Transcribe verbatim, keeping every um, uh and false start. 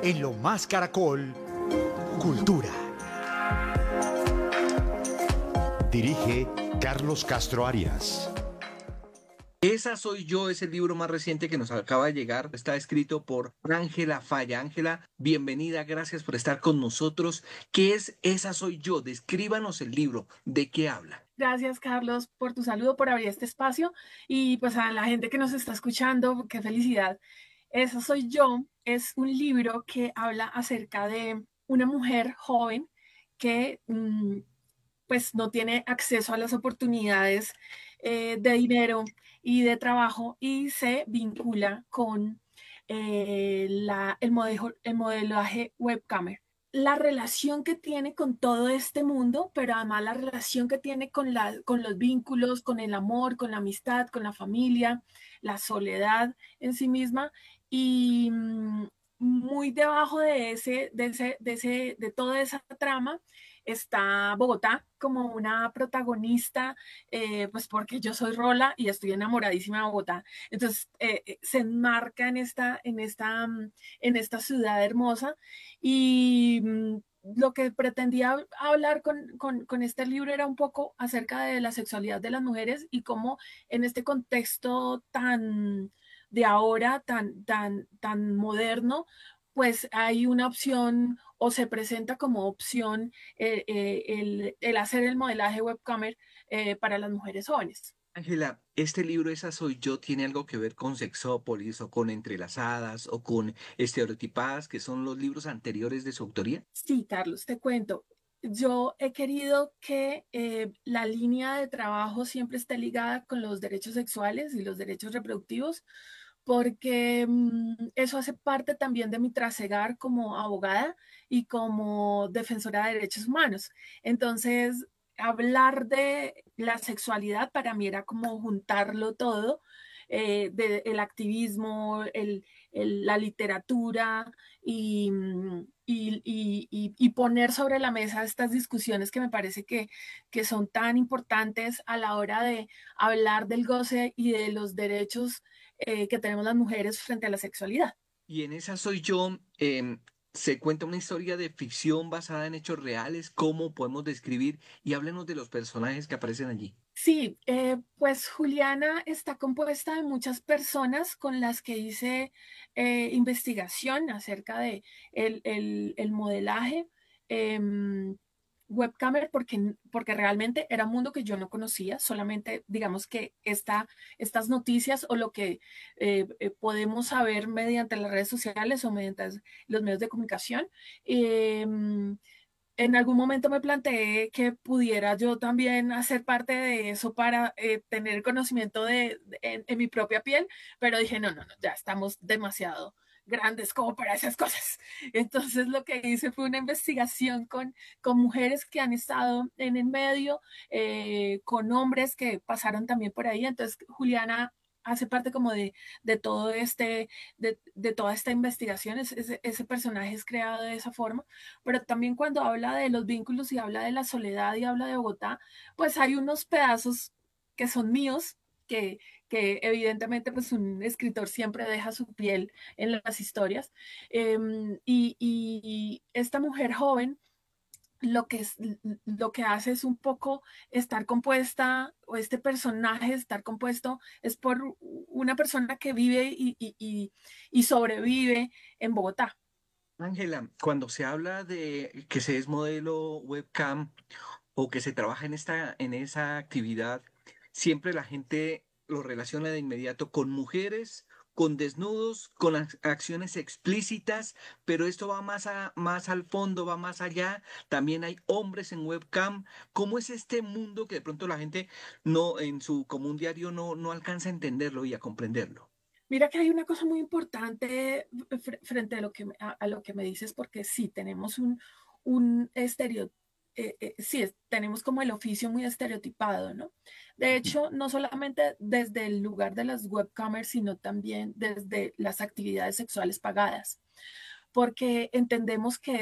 En Lo Más Caracol, Cultura. Dirige Carlos Castro Arias. Esa soy yo, es el libro más reciente que nos acaba de llegar. Está escrito por Ángela Falla. Ángela, bienvenida, gracias por estar con nosotros. ¿Qué es Esa soy yo? Descríbanos el libro. ¿De qué habla? Gracias, Carlos, por tu saludo, por abrir este espacio y pues a la gente que nos está escuchando, qué felicidad. Esa soy yo es un libro que habla acerca de una mujer joven que mm, pues no tiene acceso a las oportunidades eh, de dinero y de trabajo y se vincula con eh, la, el, modelo, el modelaje webcamer. La relación que tiene con todo este mundo, pero además la relación que tiene con, la, con los vínculos, con el amor, con la amistad, con la familia, la soledad en sí misma y mm, muy debajo de ese, de ese, de ese, de toda esa trama está Bogotá como una protagonista, eh, pues porque yo soy Rola y estoy enamoradísima de Bogotá. Entonces eh, eh, se enmarca en esta, en, esta, mm, en esta ciudad hermosa y mm, lo que pretendía hablar con, con, con, este libro era un poco acerca de la sexualidad de las mujeres y cómo en este contexto tan de ahora, tan, tan, tan moderno, pues hay una opción o se presenta como opción eh, eh, el, el, hacer el modelaje webcamer eh, para las mujeres jóvenes. Ángela, este libro Esa soy yo tiene algo que ver con Sexópolis o con Entrelazadas o con Estereotipadas, que son los libros anteriores de su autoría. Sí, Carlos, te cuento. Yo he querido que eh, la línea de trabajo siempre esté ligada con los derechos sexuales y los derechos reproductivos, porque mm, eso hace parte también de mi trasegar como abogada y como defensora de derechos humanos. Entonces, hablar de la sexualidad para mí era como juntarlo todo, eh, de, el activismo, el, el, la literatura y, y, y, y, poner sobre la mesa estas discusiones que me parece que, que son tan importantes a la hora de hablar del goce y de los derechos eh, que tenemos las mujeres frente a la sexualidad. Y en Esa soy yo, em, se cuenta una historia de ficción basada en hechos reales. ¿Cómo podemos describir? Y háblenos de los personajes que aparecen allí. Sí, eh, pues Juliana está compuesta de muchas personas con las que hice eh, investigación acerca de el, el, el modelaje eh, webcamer porque, porque realmente era un mundo que yo no conocía, solamente digamos que esta, estas noticias o lo que eh, eh, podemos saber mediante las redes sociales o mediante los medios de comunicación. Eh, en algún momento me planteé que pudiera yo también hacer parte de eso para eh, tener conocimiento de, de en, en, mi propia piel, pero dije, no, no, no, ya estamos demasiado grandes como para esas cosas. Entonces lo que hice fue una investigación con, con mujeres que han estado en el medio, eh, con hombres que pasaron también por ahí. Entonces Juliana hace parte como de, de todo este, de, de toda esta investigación, ese, ese personaje es creado de esa forma, pero también cuando habla de los vínculos y habla de la soledad y habla de Bogotá, pues hay unos pedazos que son míos, que, que evidentemente pues un escritor siempre deja su piel en las historias, eh, y, y esta mujer joven lo que, es, lo que hace es un poco estar compuesta, o este personaje estar compuesto, es por una persona que vive y, y, y, y sobrevive en Bogotá. Ángela, cuando se habla de que se es modelo webcam o que se trabaja en esta, en esa actividad, siempre la gente lo relaciona de inmediato con mujeres, con desnudos, con ac- acciones explícitas, pero esto va más a, más al fondo, va más allá. También hay hombres en webcam. ¿Cómo es este mundo que de pronto la gente no, en su común diario no, no alcanza a entenderlo y a comprenderlo? Mira que hay una cosa muy importante frente a lo que, a, a lo que me dices, porque sí, tenemos un, un estereotipo. Eh, eh, sí, es, tenemos como el oficio muy estereotipado, ¿no? De hecho, no solamente desde el lugar de las webcamers, sino también desde las actividades sexuales pagadas, porque entendemos que